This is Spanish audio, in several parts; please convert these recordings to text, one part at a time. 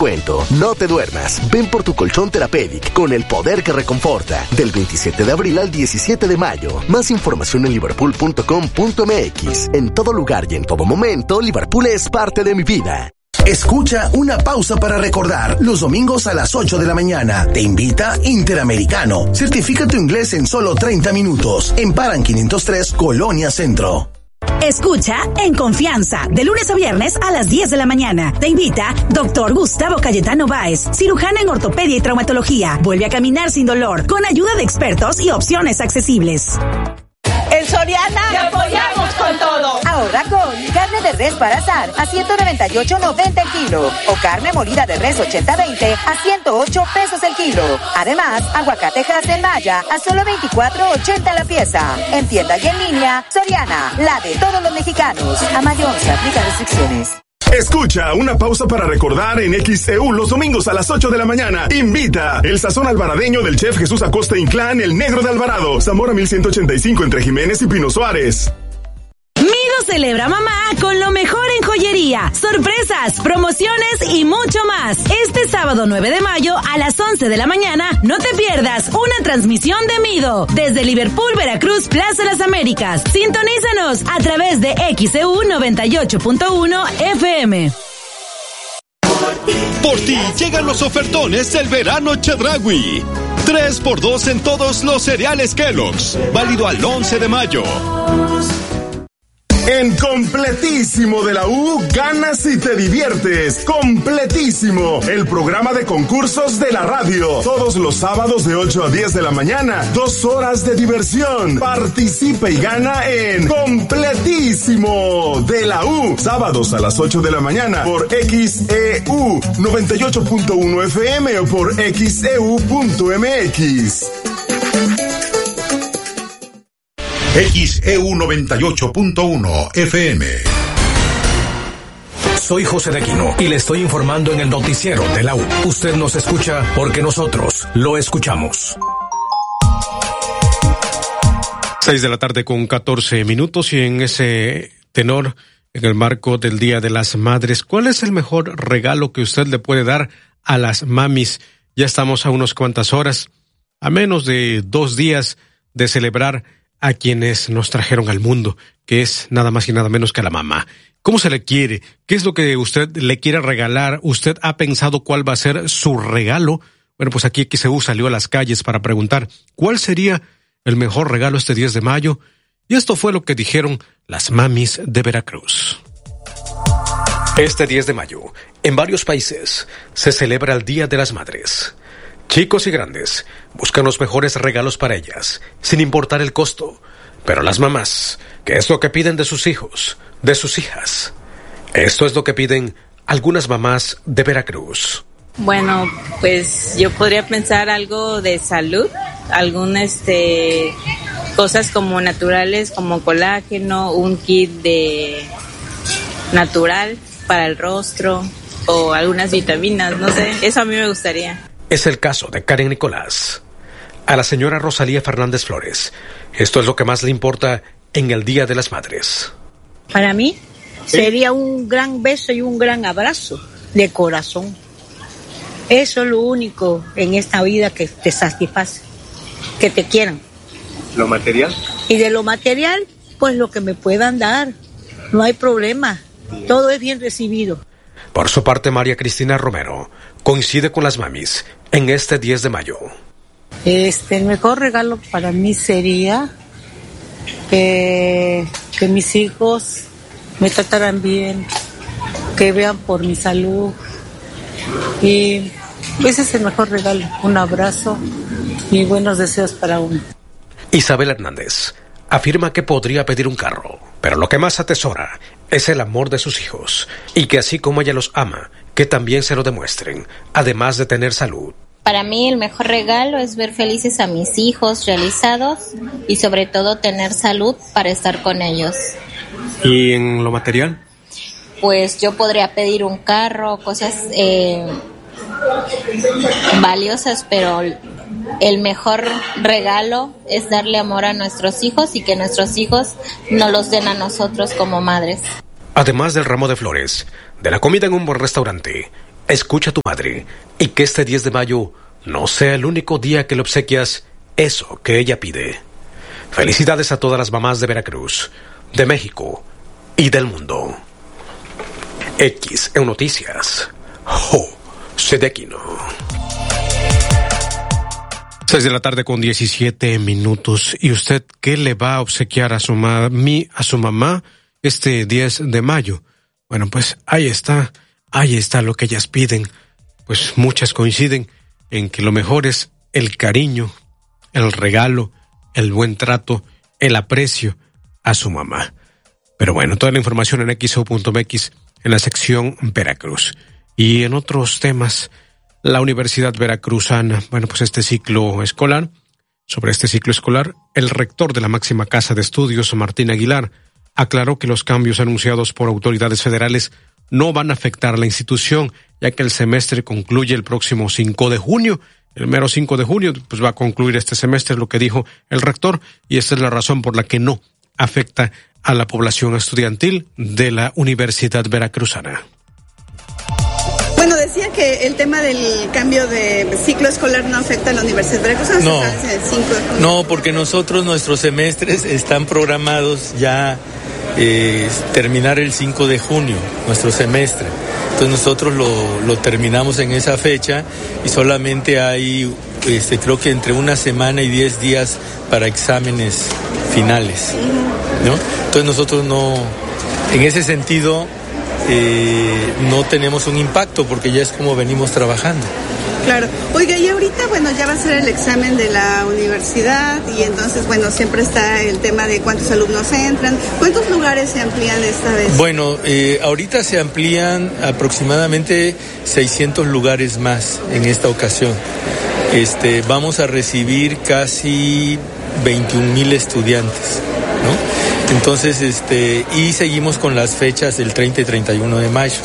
descuento. No te duermas. Ven por tu colchón Therapeutic con el poder que reconforta. Del 27 de abril al 17 de mayo. Más información en liverpool.com.mx. En todo lugar y en todo momento, Liverpool es parte de mi vida. Escucha Una Pausa para Recordar los domingos a las 8 de la mañana. Te invita Interamericano. Certifica tu inglés en solo 30 minutos. En Paran 503, Colonia Centro. Escucha En Confianza, de lunes a viernes a las 10 de la mañana. Te invita Dr. Gustavo Cayetano Báez, cirujano en ortopedia y traumatología. Vuelve a caminar sin dolor, con ayuda de expertos y opciones accesibles. En Soriana te apoyamos con todo. Ahorra con carne de res para asar a $198.90 el kilo o carne molida de res 80-20 a $108 el kilo. Además, aguacate Hass en Maya a solo $24.80 la pieza. En tienda y en línea, Soriana, la de todos los mexicanos. A mayor se aplican restricciones. Escucha Una Pausa para Recordar en XEU los domingos a las 8 de la mañana. Invita el sazón alvaradeño del chef Jesús Acosta Inclán, el Negro de Alvarado, Zamora 1185 entre Jiménez y Pino Suárez. Mido celebra mamá con lo mejor en joyería, sorpresas, promociones y mucho más. Este sábado 9 de mayo a las 11 de la mañana no te pierdas una transmisión de Mido desde Liverpool, Veracruz, Plaza Las Américas. Sintonízanos a través de XEU 98.1 FM. Por ti llegan los ofertones del verano Chedraui. 3x2 en todos los cereales Kellogg's. Válido al 11 de mayo. En Completísimo de la U, ganas y te diviertes. Completísimo, el programa de concursos de la radio. Todos los sábados de 8 a 10 de la mañana. 2 horas de diversión. Participa y gana en Completísimo de la U. Sábados a las 8 de la mañana por XEU 98.1 FM o por XEU.mx. XEU 98.1 FM. Soy José de Aquino y le estoy informando en el noticiero de la U. Usted nos escucha porque nosotros lo escuchamos. 6 de la tarde con 14 minutos y en ese tenor, en el marco del Día de las Madres, ¿cuál es el mejor regalo que usted le puede dar a las mamis? Ya estamos a unas cuantas horas, a menos de 2 días de celebrar a quienes nos trajeron al mundo, que es nada más y nada menos que a la mamá. ¿Cómo se le quiere? ¿Qué es lo que usted le quiere regalar? ¿Usted ha pensado cuál va a ser su regalo? Bueno, pues aquí XEU salió a las calles para preguntar cuál sería el mejor regalo este 10 de mayo. Y esto fue lo que dijeron las mamis de Veracruz. Este 10 de mayo, en varios países, se celebra el Día de las Madres. Chicos y grandes buscan los mejores regalos para ellas, sin importar el costo. Pero las mamás, ¿qué es lo que piden de sus hijos, de sus hijas? Esto es lo que piden algunas mamás de Veracruz. Bueno, pues yo podría pensar algo de salud, cosas como naturales, como colágeno, un kit de natural para el rostro o algunas vitaminas, no sé, eso a mí me gustaría. Es el caso de Karen Nicolás. A la señora Rosalía Fernández Flores, esto es lo que más le importa en el Día de las Madres. Para mí sería un gran beso y un gran abrazo de corazón. Eso es lo único en esta vida que te satisface, que te quieran. ¿Lo material? Y de lo material, pues lo que me puedan dar, no hay problema, todo es bien recibido. Por su parte, María Cristina Romero coincide con las mamis en este 10 de mayo. El mejor regalo para mí sería que mis hijos me trataran bien, que vean por mi salud. Y ese es el mejor regalo, un abrazo y buenos deseos para uno. Isabel Hernández afirma que podría pedir un carro, pero lo que más atesora es el amor de sus hijos, y que así como ella los ama, que también se lo demuestren, además de tener salud. Para mí el mejor regalo es ver felices a mis hijos realizados y sobre todo tener salud para estar con ellos. ¿Y en lo material? Pues yo podría pedir un carro, cosas valiosas, pero el mejor regalo es darle amor a nuestros hijos y que nuestros hijos nos los den a nosotros como madres. Además del ramo de flores, de la comida en un buen restaurante escucha a tu madre y que este 10 de mayo no sea el único día que le obsequias eso que ella pide. Felicidades a todas las mamás de Veracruz, de México y del mundo. XEU Noticias. Sedequino. 6 de la tarde con 17 minutos. ¿Y usted qué le va a obsequiar a su mamá este 10 de mayo? Bueno, pues ahí está lo que ellas piden. Pues muchas coinciden en que lo mejor es el cariño, el regalo, el buen trato, el aprecio a su mamá. Pero bueno, toda la información en xeu.mx en la sección Veracruz. Y en otros temas, la Universidad Veracruzana, bueno, pues sobre este ciclo escolar, el rector de la máxima casa de estudios, Martín Aguilar, aclaró que los cambios anunciados por autoridades federales no van a afectar a la institución, ya que el semestre concluye el próximo 5 de junio. El mero 5 de junio, pues va a concluir este semestre, lo que dijo el rector, y esta es la razón por la que no afecta a la población estudiantil de la Universidad Veracruzana. Bueno, decía que el tema del cambio de ciclo escolar no afecta a la Universidad Veracruzana. No, porque nuestros semestres están programados ya terminar el 5 de junio, nuestro semestre. Entonces nosotros lo terminamos en esa fecha y solamente hay, creo que entre una semana y 10 días para exámenes finales, ¿no? Entonces nosotros no, en ese sentido, no tenemos un impacto porque ya es como venimos trabajando. Claro. Oiga, y ahorita, bueno, ya va a ser el examen de la universidad y entonces, bueno, siempre está el tema de cuántos alumnos entran. ¿Cuántos lugares se amplían esta vez? Bueno, ahorita se amplían aproximadamente 600 lugares más en esta ocasión. Vamos a recibir casi 21,000 estudiantes, ¿no? Entonces, y seguimos con las fechas del 30 y 31 de mayo.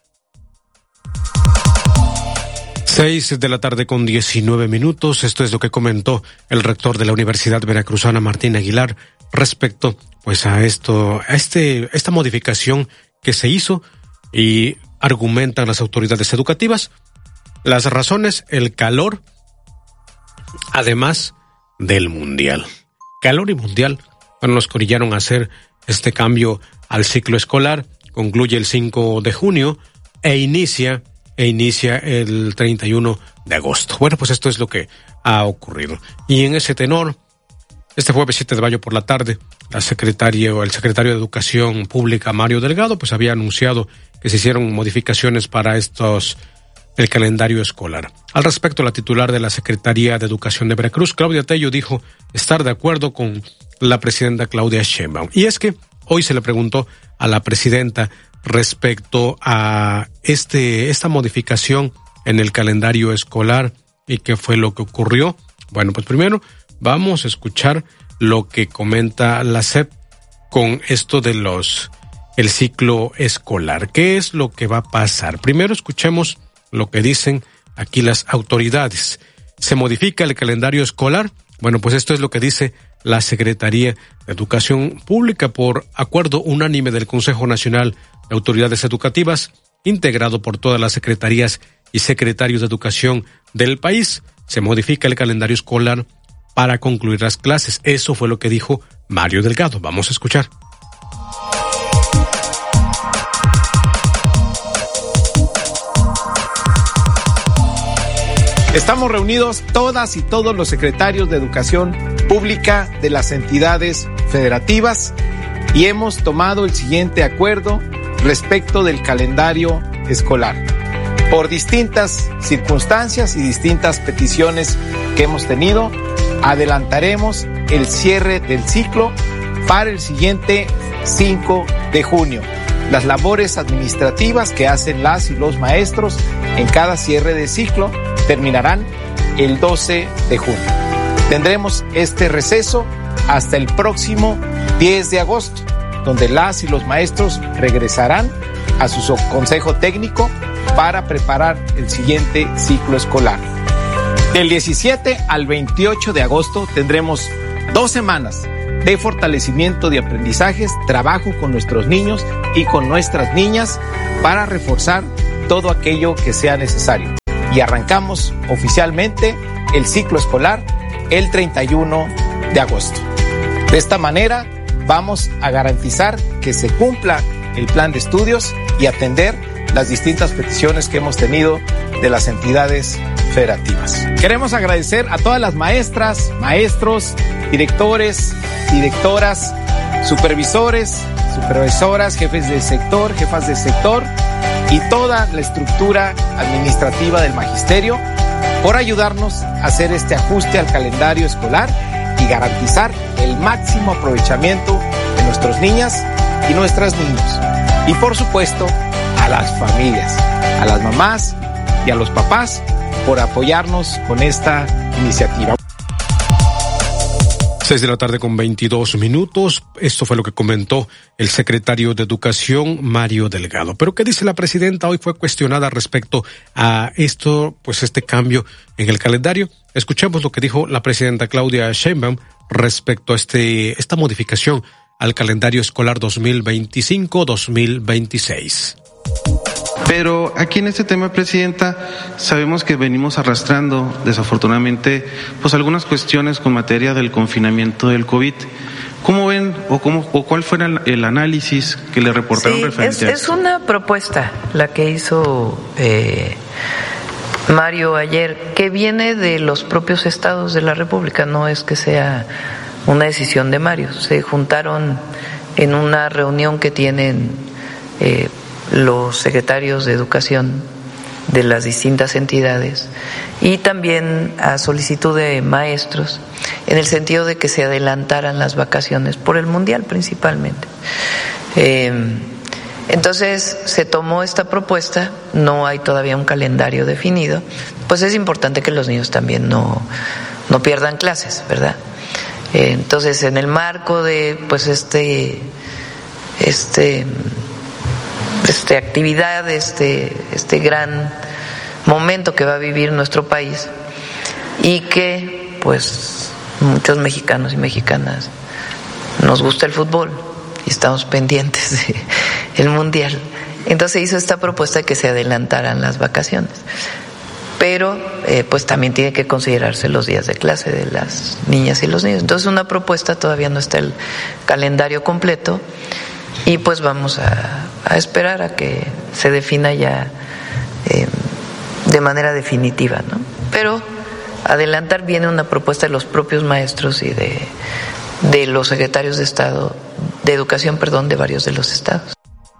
6 de la tarde con 19 minutos. Esto es lo que comentó el rector de la Universidad Veracruzana, Martín Aguilar, respecto pues a esta modificación que se hizo, y argumentan las autoridades educativas las razones: el calor, además del mundial. Calor y mundial, bueno, nos orillaron a hacer este cambio al ciclo escolar. Concluye el 5 de junio e inicia el 31 de agosto. Bueno, pues esto es lo que ha ocurrido. Y en ese tenor, este jueves 7 de mayo por la tarde, el secretario de Educación Pública, Mario Delgado, pues había anunciado que se hicieron modificaciones para el calendario escolar. Al respecto, la titular de la Secretaría de Educación de Veracruz, Claudia Tello, dijo estar de acuerdo con la presidenta Claudia Sheinbaum. Y es que hoy se le preguntó a la presidenta respecto a esta modificación en el calendario escolar y qué fue lo que ocurrió. Bueno, pues primero vamos a escuchar lo que comenta la SEP con esto de el ciclo escolar. ¿Qué es lo que va a pasar? Primero escuchemos lo que dicen aquí las autoridades. ¿Se modifica el calendario escolar? Bueno, pues esto es lo que dice la Secretaría de Educación Pública por acuerdo unánime del Consejo Nacional de Autoridades Educativas, integrado por todas las secretarías y secretarios de educación del país. Se modifica el calendario escolar para concluir las clases. Eso fue lo que dijo Mario Delgado. Vamos a escuchar. Estamos reunidos todas y todos los secretarios de Educación Pública de las entidades federativas y hemos tomado el siguiente acuerdo respecto del calendario escolar. Por distintas circunstancias y distintas peticiones que hemos tenido, adelantaremos el cierre del ciclo para el siguiente 5 de junio. Las labores administrativas que hacen las y los maestros en cada cierre de ciclo terminarán el 12 de junio. Tendremos este receso hasta el próximo 10 de agosto, donde las y los maestros regresarán a su consejo técnico para preparar el siguiente ciclo escolar. Del 17 al 28 de agosto tendremos 2 semanas de fortalecimiento de aprendizajes, trabajo con nuestros niños y con nuestras niñas para reforzar todo aquello que sea necesario. Y arrancamos oficialmente el ciclo escolar el 31 de agosto. De esta manera vamos a garantizar que se cumpla el plan de estudios y atender las distintas peticiones que hemos tenido de las entidades federativas. Queremos agradecer a todas las maestras, maestros, directores, directoras, supervisores, supervisoras, jefes de sector, jefas de sector y toda la estructura administrativa del magisterio por ayudarnos a hacer este ajuste al calendario escolar y garantizar el máximo aprovechamiento de nuestras niñas y nuestros niños. Y por supuesto, a las familias, a las mamás y a los papás por apoyarnos con esta iniciativa. 6:22 p.m. Esto fue lo que comentó el secretario de Educación, Mario Delgado. Pero ¿qué dice la presidenta? Hoy fue cuestionada respecto a esto, pues este cambio en el calendario. Escuchemos lo que dijo la presidenta Claudia Sheinbaum respecto a esta modificación al calendario escolar 2025-2026. Pero aquí en este tema, Presidenta, sabemos que venimos arrastrando, desafortunadamente, pues algunas cuestiones con materia del confinamiento del COVID. ¿Cómo ven o cuál fue el análisis que le reportaron referente a esto? Es una propuesta la que hizo Mario ayer, que viene de los propios estados de la República, no es que sea una decisión de Mario. Se juntaron en una reunión que tienen los secretarios de educación de las distintas entidades y también a solicitud de maestros en el sentido de que se adelantaran las vacaciones por el mundial principalmente. Entonces se tomó esta propuesta, no hay todavía un calendario definido, pues es importante que los niños también no pierdan clases, ¿verdad? Entonces en el marco de pues este actividad, este gran momento que va a vivir nuestro país y que pues muchos mexicanos y mexicanas nos gusta el fútbol y estamos pendientes del mundial. Entonces hizo esta propuesta de que se adelantaran las vacaciones, pero pues también tiene que considerarse los días de clase de las niñas y los niños. Entonces una propuesta, todavía no está el calendario completo y pues vamos a esperar a que se defina ya de manera definitiva, ¿no? Pero adelantar viene una propuesta de los propios maestros y de los secretarios de Estado, de Educación, de varios de los estados.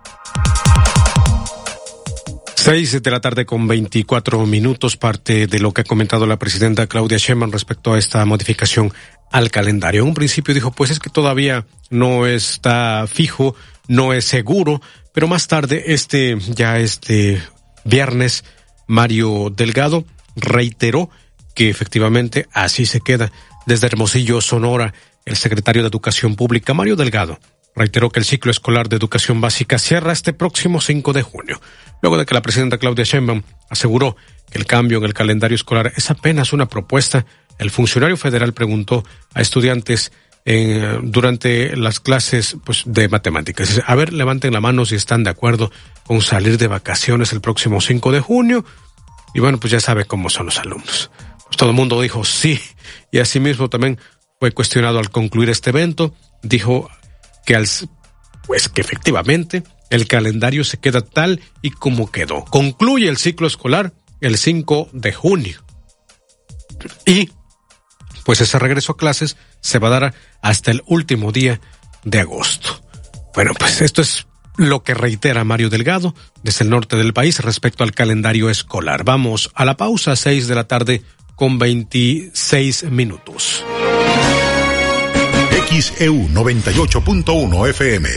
6:24 p.m, parte de lo que ha comentado la presidenta Claudia Sheinbaum respecto a esta modificación al calendario. En un principio dijo, pues es que todavía no está fijo, no es seguro, pero más tarde, este viernes, Mario Delgado reiteró que efectivamente así se queda. Desde Hermosillo, Sonora, el secretario de Educación Pública, Mario Delgado, reiteró que el ciclo escolar de educación básica cierra este próximo 5 de junio, luego de que la presidenta Claudia Sheinbaum aseguró que el cambio en el calendario escolar es apenas una propuesta. El funcionario federal preguntó a estudiantes durante las clases de matemáticas. Dice, a ver, levanten la mano si están de acuerdo con salir de vacaciones el próximo 5 de junio. Y bueno, pues ya sabe cómo son los alumnos. Pues todo el mundo dijo sí, y asimismo también fue cuestionado al concluir este evento. Dijo que que efectivamente el calendario se queda tal y como quedó. Concluye el ciclo escolar el 5 de junio. Y pues ese regreso a clases se va a dar hasta el último día de agosto. Bueno, pues esto es lo que reitera Mario Delgado desde el norte del país respecto al calendario escolar. Vamos a la pausa, 6:26 p.m. XEU 98.1 FM.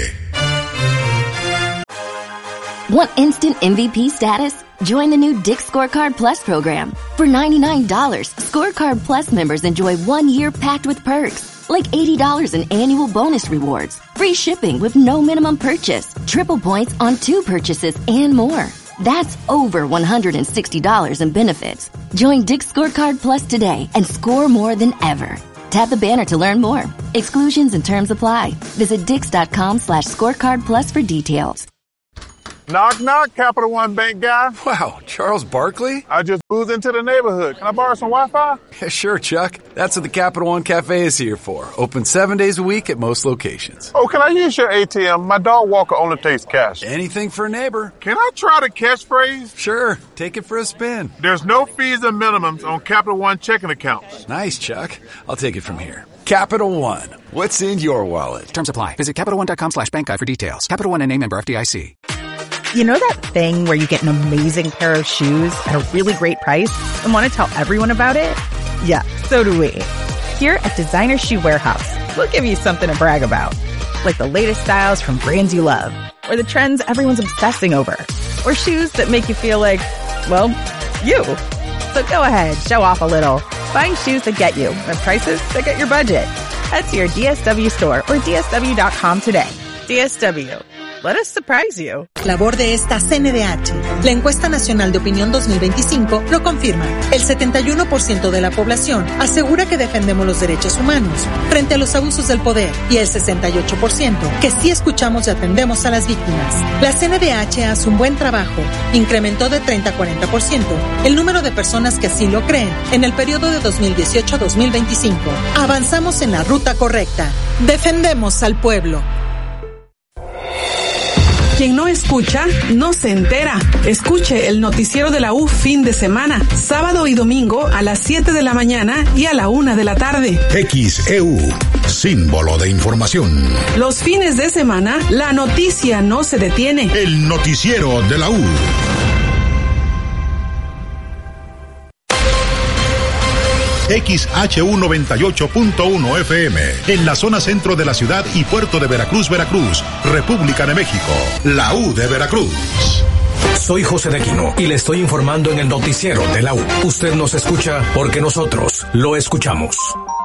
Want instant MVP status? Join the new Dick's Scorecard Plus program. For $99, Scorecard Plus members enjoy 1 year packed with perks, like $80 in annual bonus rewards, free shipping with no minimum purchase, triple points on 2 purchases, and more. That's over $160 in benefits. Join Dick's Scorecard Plus today and score more than ever. Tap the banner to learn more. Exclusions and terms apply. Visit Dix.com/scorecard plus for details. Knock, knock, Capital One Bank guy. Wow, Charles Barkley? I just moved into the neighborhood. Can I borrow some Wi-Fi? Yeah, sure, Chuck. That's what the Capital One Cafe is here for. Open 7 days a week at most locations. Oh, can I use your ATM? My dog walker only takes cash. Anything for a neighbor. Can I try the catchphrase? Sure, take it for a spin. There's no fees and minimums on Capital One checking accounts. Nice, Chuck. I'll take it from here. Capital One. What's in your wallet? Terms apply. Visit CapitalOne.com/bankguide for details. Capital One NA, member FDIC. You know that thing where you get an amazing pair of shoes at a really great price and want to tell everyone about it? Yeah, so do we. Here at Designer Shoe Warehouse, we'll give you something to brag about. Like the latest styles from brands you love, or the trends everyone's obsessing over, or shoes that make you feel like, well, you. So go ahead, show off a little. Find shoes that get you at prices that get your budget. Head to your DSW store or DSW.com today. DSW. Let us surprise you. Labor de esta CNDH. La encuesta nacional de opinión 2025 lo confirma. El 71% de la población asegura que defendemos los derechos humanos frente a los abusos del poder y el 68% que sí escuchamos y atendemos a las víctimas. La CNDH hace un buen trabajo. Incrementó de 30 a 40% el número de personas que así lo creen en el periodo de 2018 a 2025. Avanzamos en la ruta correcta. Defendemos al pueblo. Quien no escucha, no se entera. Escuche el noticiero de la U fin de semana, sábado y domingo a las 7 de la mañana y a la 1 de la tarde. XEU, símbolo de información. Los fines de semana, la noticia no se detiene. El noticiero de la U. XHU 98.1 FM, en la zona centro de la ciudad y puerto de Veracruz, Veracruz, República de México, la U de Veracruz. Soy José de Aquino y le estoy informando en el noticiero de la U. Usted nos escucha porque nosotros lo escuchamos.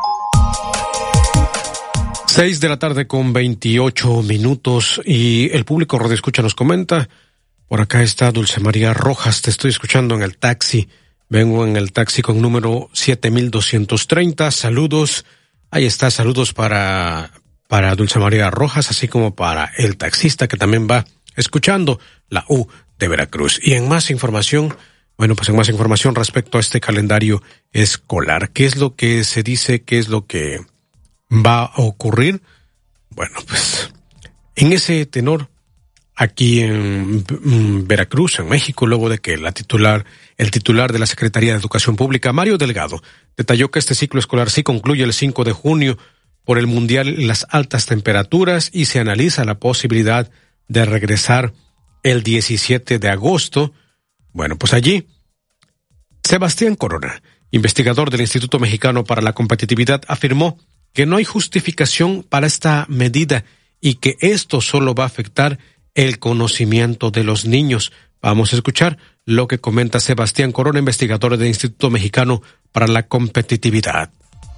6 de la tarde con 28 minutos y el público Radio Escucha nos comenta. Por acá está Dulce María Rojas, te estoy escuchando en el taxi. Vengo en el taxi con número 7230. Saludos. Ahí está, saludos para Dulce María Rojas, así como para el taxista que también va escuchando la U de Veracruz. Y en más información, respecto a este calendario escolar. ¿Qué es lo que se dice? ¿Qué es lo que va a ocurrir? Bueno, pues en ese tenor, aquí en Veracruz, en México, luego de que el titular de la Secretaría de Educación Pública, Mario Delgado, detalló que este ciclo escolar sí concluye el 5 de junio por el Mundial y las altas temperaturas y se analiza la posibilidad de regresar el 17 de agosto. Bueno, pues allí, Sebastián Corona, investigador del Instituto Mexicano para la Competitividad, afirmó que no hay justificación para esta medida y que esto solo va a afectar el conocimiento de los niños. Vamos a escuchar lo que comenta Sebastián Corona, investigador del Instituto Mexicano para la Competitividad.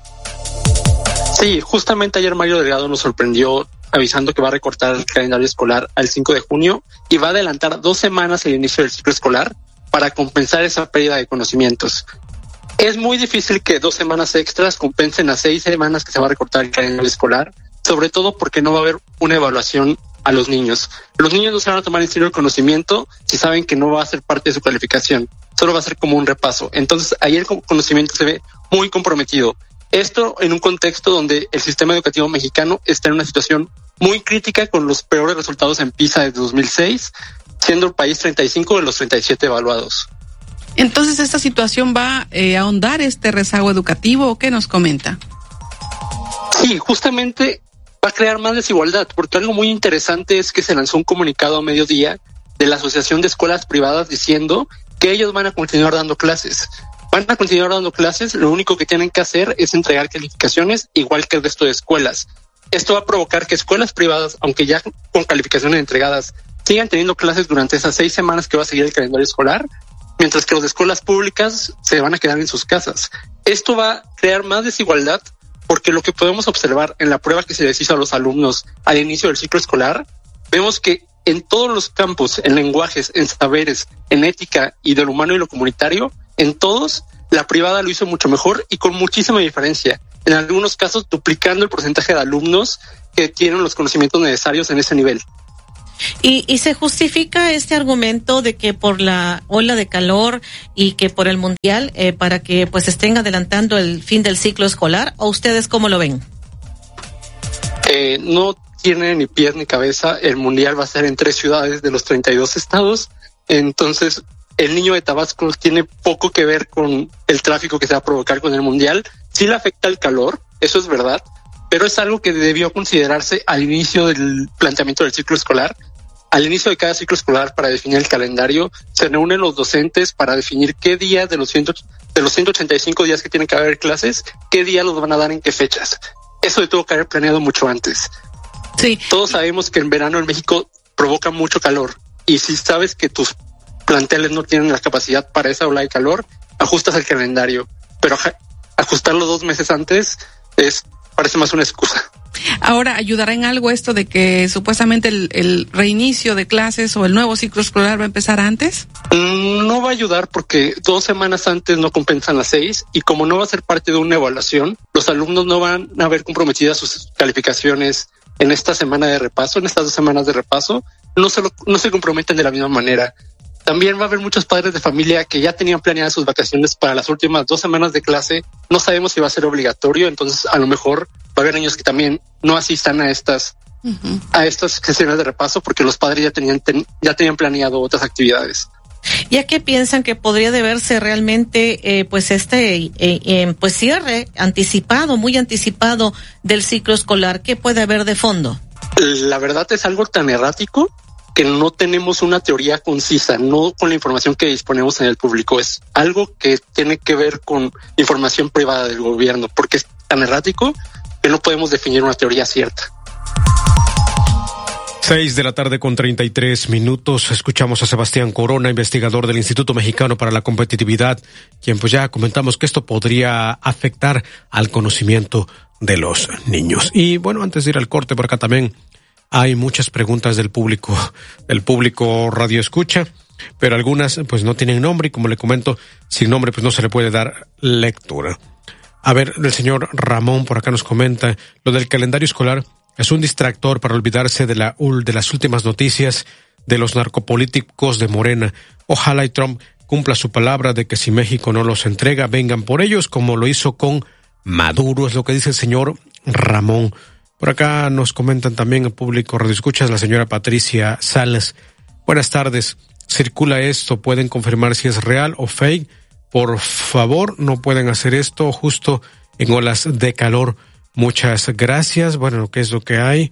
Sí, justamente ayer Mario Delgado nos sorprendió avisando que va a recortar el calendario escolar al 5 de junio y va a adelantar 2 semanas el inicio del ciclo escolar para compensar esa pérdida de conocimientos. Es muy difícil que 2 semanas extras compensen a 6 semanas que se va a recortar el calendario escolar, sobre todo porque no va a haber una evaluación a los niños. Los niños no se van a tomar en serio el conocimiento si saben que no va a ser parte de su calificación, solo va a ser como un repaso. Entonces ahí el conocimiento se ve muy comprometido. Esto en un contexto donde el sistema educativo mexicano está en una situación muy crítica con los peores resultados en PISA desde 2006, siendo el país 35 de los 37 evaluados. Entonces, ¿esta situación va a ahondar este rezago educativo o qué nos comenta? Sí, justamente va a crear más desigualdad, porque algo muy interesante es que se lanzó un comunicado a mediodía de la Asociación de Escuelas Privadas diciendo que ellos van a continuar dando clases. Van a continuar dando clases, lo único que tienen que hacer es entregar calificaciones igual que el resto de escuelas. Esto va a provocar que escuelas privadas, aunque ya con calificaciones entregadas, sigan teniendo clases durante esas 6 semanas que va a seguir el calendario escolar, mientras que las escuelas públicas se van a quedar en sus casas. Esto va a crear más desigualdad porque lo que podemos observar en la prueba que se les hizo a los alumnos al inicio del ciclo escolar, vemos que en todos los campos, en lenguajes, en saberes, en ética y de lo humano y lo comunitario, en todos, la privada lo hizo mucho mejor y con muchísima diferencia. En algunos casos, duplicando el porcentaje de alumnos que tienen los conocimientos necesarios en ese nivel. Y se justifica este argumento de que por la ola de calor y que por el mundial, para que pues estén adelantando el fin del ciclo escolar, ¿o ustedes cómo lo ven? No tiene ni pies ni cabeza. El mundial va a ser en 3 ciudades de los 32 estados. Entonces, el niño de Tabasco tiene poco que ver con el tráfico que se va a provocar con el mundial. Sí le afecta el calor, eso es verdad, pero es algo que debió considerarse al inicio del planteamiento del ciclo escolar. Al inicio de cada ciclo escolar, para definir el calendario, se reúnen los docentes para definir qué día de los 185 días que tienen que haber clases, qué día los van a dar en qué fechas. Eso tuvo que haber planeado mucho antes. Sí. Todos sabemos que en verano en México provoca mucho calor, y si sabes que tus planteles no tienen la capacidad para esa ola de calor, ajustas el calendario. Pero ajustarlo 2 meses antes parece más una excusa. Ahora, ¿ayudará en algo esto de que supuestamente el reinicio de clases o el nuevo ciclo escolar va a empezar antes? No va a ayudar porque 2 semanas antes no compensan las 6, y como no va a ser parte de una evaluación, los alumnos no van a ver comprometidas sus calificaciones en esta semana de repaso, en estas 2 semanas de repaso, no se comprometen de la misma manera. También va a haber muchos padres de familia que ya tenían planeadas sus vacaciones para las últimas 2 semanas de clase. No sabemos si va a ser obligatorio, entonces a lo mejor va a haber niños que también no asistan a estas sesiones de repaso porque los padres ya tenían planeado otras actividades. ¿Ya qué piensan que podría deberse realmente pues cierre anticipado, muy anticipado del ciclo escolar? ¿Qué puede haber de fondo? La verdad es algo tan errático que no tenemos una teoría concisa, no con la información que disponemos en el público. Es algo que tiene que ver con información privada del gobierno, porque es tan errático que no podemos definir una teoría cierta. 6:33 Escuchamos a Sebastián Corona, investigador del Instituto Mexicano para la Competitividad, quien pues ya comentamos que esto podría afectar al conocimiento de los niños. Y bueno, antes de ir al corte, por acá también hay muchas preguntas del público radio escucha, pero algunas pues no tienen nombre y como le comento, sin nombre pues no se le puede dar lectura. A ver, el señor Ramón por acá nos comenta, lo del calendario escolar es un distractor para olvidarse de las últimas noticias de los narcopolíticos de Morena. Ojalá y Trump cumpla su palabra de que si México no los entrega, vengan por ellos como lo hizo con Maduro, es lo que dice el señor Ramón. Por acá nos comentan también el público radio escuchas, la señora Patricia Salas. Buenas tardes. Circula esto, ¿pueden confirmar si es real o fake? Por favor, no pueden hacer esto justo en olas de calor. Muchas gracias. Bueno, ¿qué es lo que hay?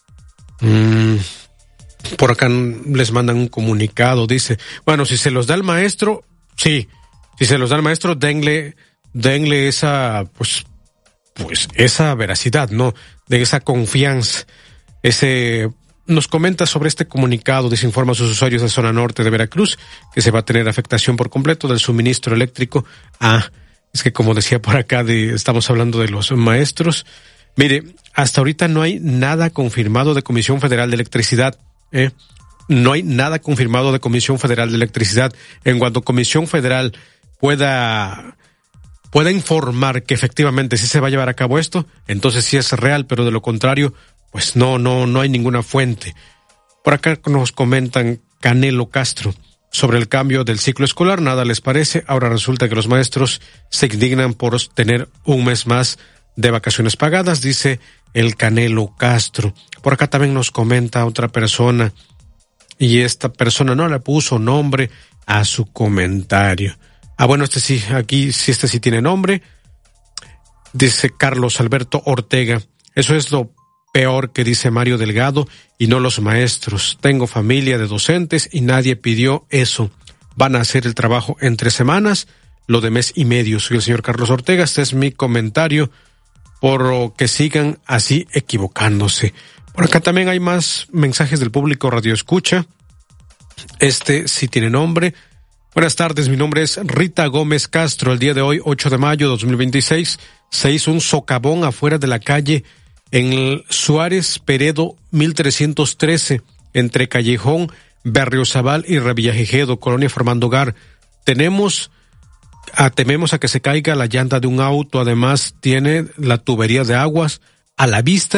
Por acá les mandan un comunicado, dice, bueno, si se los da el maestro, sí. Si se los da el maestro, denle esa, pues esa veracidad, ¿no? De esa confianza. Nos comenta sobre este comunicado, desinforma a sus usuarios de zona norte de Veracruz, que se va a tener afectación por completo del suministro eléctrico. Es que como decía por acá, estamos hablando de los maestros. Mire, hasta ahorita no hay nada confirmado de Comisión Federal de Electricidad, No hay nada confirmado de Comisión Federal de Electricidad. En cuanto Comisión Federal pueda informar que efectivamente sí se va a llevar a cabo esto, entonces sí es real, pero de lo contrario, pues no hay ninguna fuente. Por acá nos comentan Canelo Castro sobre el cambio del ciclo escolar, nada les parece, ahora resulta que los maestros se indignan por tener un mes más de vacaciones pagadas, dice el Canelo Castro. Por acá también nos comenta otra persona, y esta persona no le puso nombre a su comentario. Bueno, este sí tiene nombre. Dice Carlos Alberto Ortega. Eso es lo peor que dice Mario Delgado y no los maestros. Tengo familia de docentes y nadie pidió eso. Van a hacer el trabajo en 3 semanas, lo de mes y medio. Soy el señor Carlos Ortega. Este es mi comentario, por que sigan así equivocándose. Por acá también hay más mensajes del público radio escucha. Este sí tiene nombre. Buenas tardes, mi nombre es Rita Gómez Castro. El día de hoy, 8 de mayo de 2026, se hizo un socavón afuera de la calle en el Suárez Peredo 1313, entre Callejón, Berriozábal y Revillagigedo, Colonia Formando Hogar. Tememos a que se caiga la llanta de un auto. Además, tiene la tubería de aguas a la vista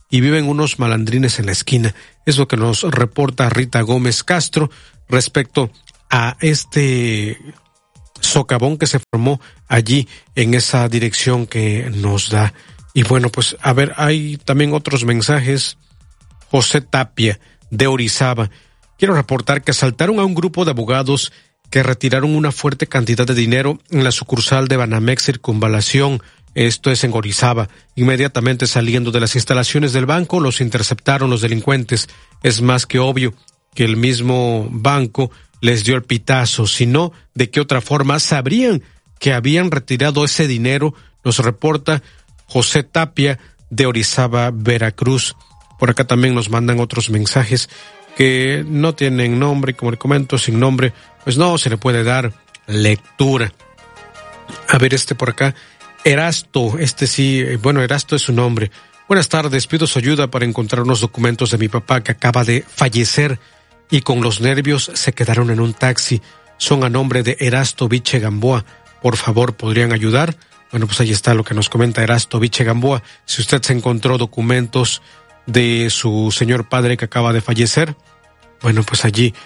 y viven unos malandrines en la esquina. Es lo que nos reporta Rita Gómez Castro respecto a este socavón que se formó allí en esa dirección que nos da. Y bueno, pues a ver, hay también otros mensajes. José Tapia, de Orizaba. Quiero reportar que asaltaron a un grupo de abogados que retiraron una fuerte cantidad de dinero en la sucursal de Banamex Circunvalación. Esto es en Orizaba. Inmediatamente saliendo de las instalaciones del banco, los interceptaron los delincuentes. Es más que obvio que el mismo banco les dio el pitazo. Si no, ¿de qué otra forma sabrían que habían retirado ese dinero? Nos reporta José Tapia, de Orizaba, Veracruz. Por acá también nos mandan otros mensajes que no tienen nombre, como le comento, sin nombre, pues no se le puede dar lectura. A ver, por acá, Erasto, Erasto es su nombre. Buenas tardes, pido su ayuda para encontrar unos documentos de mi papá que acaba de fallecer y con los nervios se quedaron en un taxi. Son a nombre de Erasto Viche Gamboa. Por favor, ¿podrían ayudar? Bueno, pues ahí está lo que nos comenta Erasto Viche Gamboa. Si usted se encontró documentos de su señor padre que acaba de fallecer, bueno, pues allí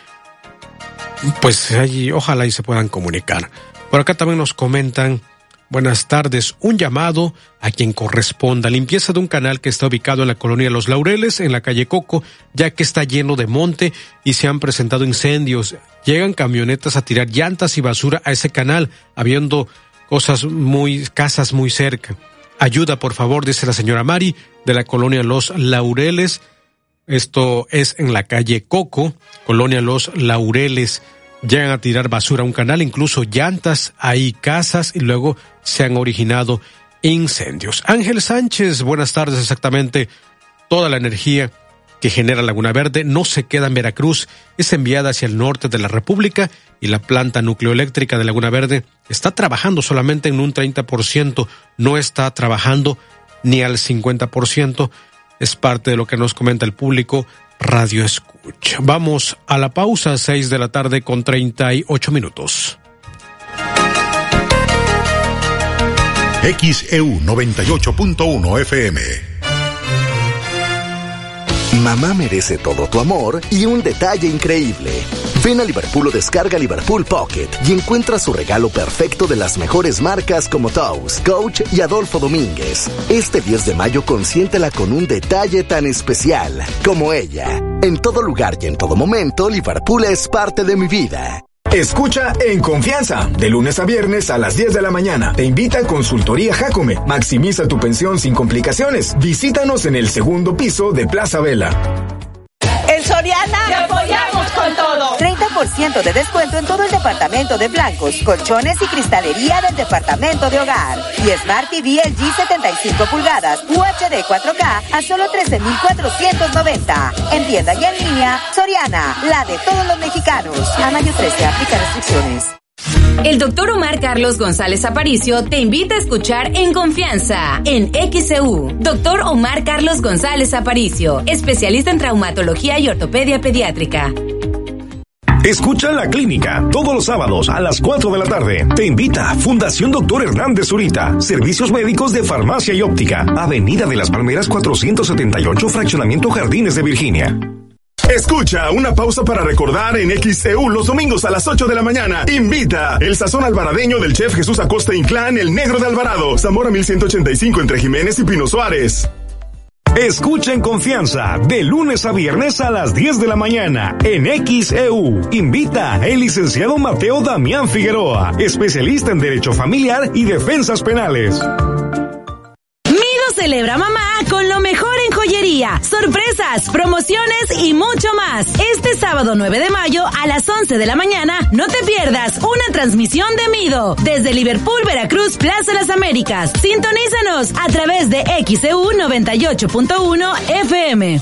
ojalá y se puedan comunicar. Por acá también nos comentan: buenas tardes, un llamado a quien corresponda. Limpieza de un canal que está ubicado en la colonia Los Laureles, en la calle Coco, ya que está lleno de monte y se han presentado incendios. Llegan camionetas a tirar llantas y basura a ese canal, habiendo casas muy cerca. Ayuda, por favor, dice la señora Mari, de la colonia Los Laureles. Esto es en la calle Coco, colonia Los Laureles. Llegan a tirar basura a un canal, incluso llantas, hay casas y luego se han originado incendios. Ángel Sánchez, buenas tardes. Exactamente, toda la energía que genera Laguna Verde no se queda en Veracruz, es enviada hacia el norte de la República y la planta nucleoeléctrica de Laguna Verde está trabajando solamente en un 30%, no está trabajando ni al 50%. Es parte de lo que nos comenta el público Radio Escucha. Vamos a la pausa, 6:38 XEU 98.1 FM. Mamá merece todo tu amor y un detalle increíble. Ven a Liverpool o descarga Liverpool Pocket y encuentra su regalo perfecto de las mejores marcas como Toast, Coach y Adolfo Domínguez. Este 10 de mayo consiéntela con un detalle tan especial como ella. En todo lugar y en todo momento, Liverpool es parte de mi vida. Escucha En Confianza, de lunes a viernes a las 10 de la mañana. Te invita a Consultoría Jacome. Maximiza tu pensión sin complicaciones. Visítanos en el segundo piso de Plaza Vela. En Soriana te apoyamos con todo. 30% de descuento en todo el departamento de blancos, colchones y cristalería del departamento de hogar. Y Smart TV LG 75 pulgadas UHD 4K a solo 13,490. En tienda y en línea, Soriana, la de todos los mexicanos. A mayo 13, aplica restricciones. El doctor Omar Carlos González Aparicio te invita a escuchar En Confianza, en XEU. Doctor Omar Carlos González Aparicio, especialista en traumatología y ortopedia pediátrica. Escucha La Clínica, todos los sábados a las 4 de la tarde. Te invita Fundación Dr. Hernández Zurita, Servicios Médicos de Farmacia y Óptica, Avenida de las Palmeras 478, Fraccionamiento Jardines de Virginia. Escucha Una Pausa para Recordar en XEU los domingos a las 8 de la mañana. Invita el sazón alvaradeño del chef Jesús Acosta Inclán, el Negro de Alvarado, Zamora 1185 entre Jiménez y Pino Suárez. Escucha En Confianza, de lunes a viernes a las 10 de la mañana en XEU. Invita el licenciado Mateo Damián Figueroa, especialista en Derecho Familiar y Defensas Penales. Celebra mamá con lo mejor en joyería, sorpresas, promociones y mucho más. Este sábado 9 de mayo a las 11 de la mañana no te pierdas una transmisión de Mido desde Liverpool, Veracruz, Plaza Las Américas. Sintonízanos a través de XEU 98.1 FM.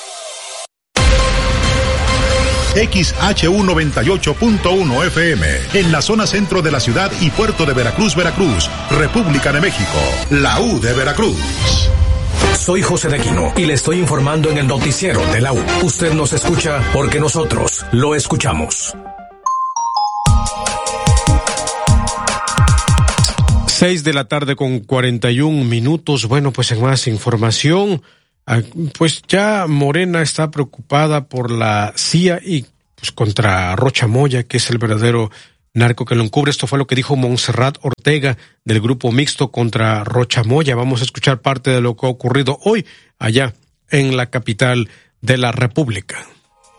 XHU 98.1 FM, en la zona centro de la ciudad y puerto de Veracruz, República de México, la U de Veracruz. Soy José de Aquino y le estoy informando en el noticiero de la U. Usted nos escucha porque nosotros lo escuchamos. 6:41 PM. Bueno, pues en más información, Pues ya Morena está preocupada por la CIA y pues contra Rocha Moya, que es el verdadero narco que lo encubre. Esto fue lo que dijo Montserrat Ortega del Grupo Mixto contra Rocha Moya. Vamos a escuchar parte de lo que ha ocurrido hoy allá en la capital de la República.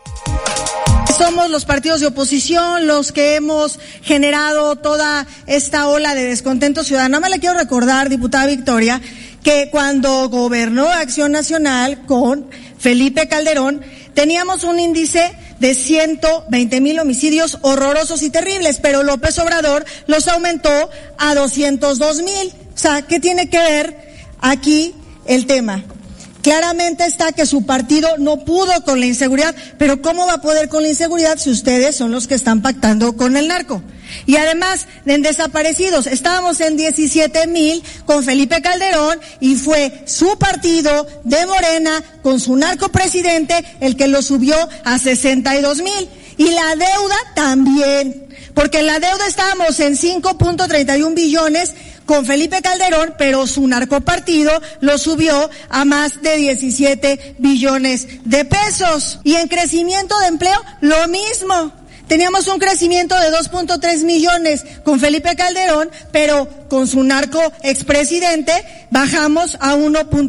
Somos los partidos de oposición los que hemos generado toda esta ola de descontento ciudadano. Me la quiero recordar, diputada Victoria, que cuando gobernó Acción Nacional con Felipe Calderón, teníamos un índice de 120,000 homicidios horrorosos y terribles, pero López Obrador los aumentó a 202,000. O sea, ¿qué tiene que ver aquí el tema? Claramente está que su partido no pudo con la inseguridad, pero ¿cómo va a poder con la inseguridad si ustedes son los que están pactando con el narco? Y además, en desaparecidos, estábamos en 17,000 con Felipe Calderón y fue su partido de Morena con su narcopresidente el que lo subió a 62,000. Y la deuda también, porque en la deuda estábamos en 5.31 billones con Felipe Calderón, pero su narcopartido lo subió a más de 17 billones de pesos. Y en crecimiento de empleo, lo mismo. Teníamos un crecimiento de 2.3 millones con Felipe Calderón, pero con su narco expresidente bajamos a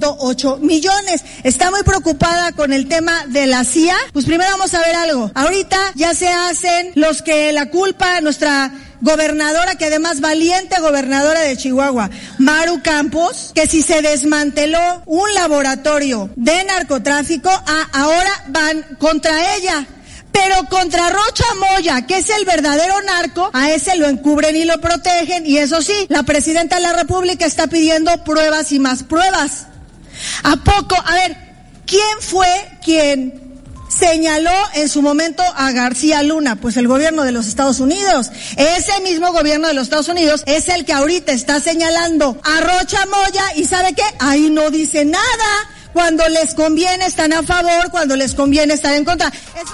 1.8 millones. Está muy preocupada con el tema de la CIA. Pues primero vamos a ver algo. Ahorita ya se hacen los que la culpa, nuestra gobernadora, que además valiente gobernadora de Chihuahua, Maru Campos, que si se desmanteló un laboratorio de narcotráfico, ahora van contra ella. Pero contra Rocha Moya, que es el verdadero narco, a ese lo encubren y lo protegen, y eso sí, la presidenta de la República está pidiendo pruebas y más pruebas. ¿A poco? A ver, ¿quién fue quien señaló en su momento a García Luna? Pues el gobierno de los Estados Unidos. Ese mismo gobierno de los Estados Unidos es el que ahorita está señalando a Rocha Moya, y ¿sabe qué? Ahí no dice nada. Cuando les conviene están a favor, cuando les conviene están en contra.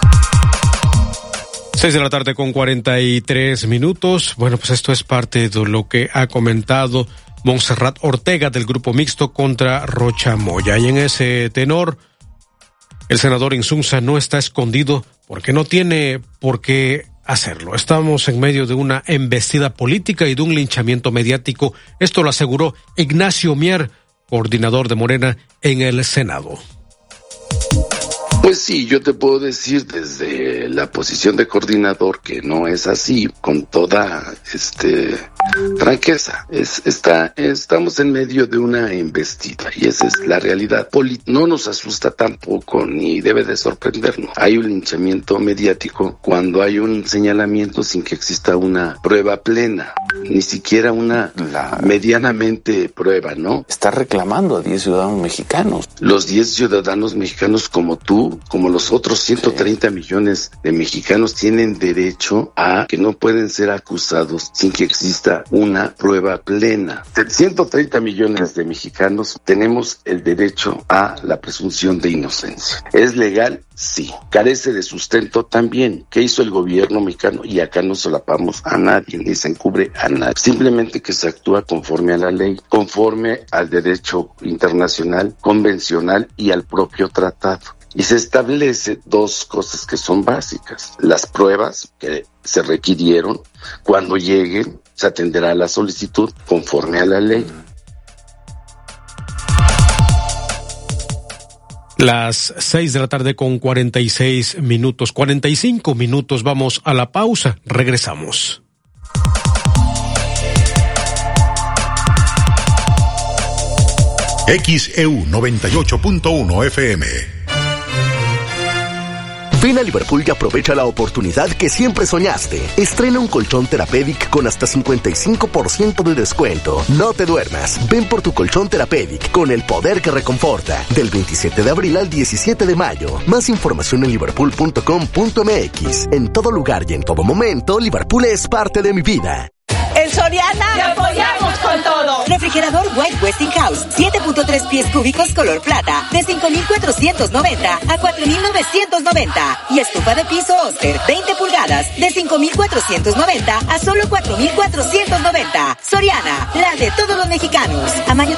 6:43 Bueno, pues esto es parte de lo que ha comentado Montserrat Ortega del Grupo Mixto contra Rocha Moya. Y en ese tenor, el senador Insunza no está escondido porque no tiene por qué hacerlo. Estamos en medio de una embestida política y de un linchamiento mediático. Esto lo aseguró Ignacio Mier, coordinador de Morena en el Senado. Pues sí, yo te puedo decir desde la posición de coordinador que no es así, con toda franqueza. Estamos en medio de una embestida y esa es la realidad. No nos asusta tampoco ni debe de sorprendernos. Hay un linchamiento mediático cuando hay un señalamiento sin que exista una prueba plena, ni siquiera una medianamente prueba, ¿no? Está reclamando a 10 ciudadanos mexicanos. Los 10 ciudadanos mexicanos como tú, como los otros 130 millones de mexicanos, tienen derecho a que no pueden ser acusados sin que exista una prueba plena. 130 millones de mexicanos tenemos el derecho a la presunción de inocencia. ¿Es legal? Sí. ¿Carece de sustento? También. ¿Qué hizo el gobierno mexicano? Y acá no solapamos a nadie, ni se encubre a nadie. Simplemente que se actúa conforme a la ley, conforme al derecho internacional, convencional y al propio tratado. Y se establece dos cosas que son básicas. Las pruebas que se requirieron, cuando lleguen, se atenderá a la solicitud conforme a la ley. Las 6:46 PM, 45 minutos, vamos a la pausa, regresamos. XEU 98.1 FM. Ven a Liverpool y aprovecha la oportunidad que siempre soñaste. Estrena un colchón Therapeutic con hasta 55% de descuento. No te duermas. Ven por tu colchón Therapeutic con el poder que reconforta. Del 27 de abril al 17 de mayo. Más información en liverpool.com.mx. En todo lugar y en todo momento, Liverpool es parte de mi vida. En Soriana te apoyamos con todo. Refrigerador White Westinghouse, 7.3 pies cúbicos color plata, de 5,490 a 4,990. Y estufa de piso Oster, 20 pulgadas, de 5,490 a solo 4,490. Soriana, la de todos los mexicanos. A mayo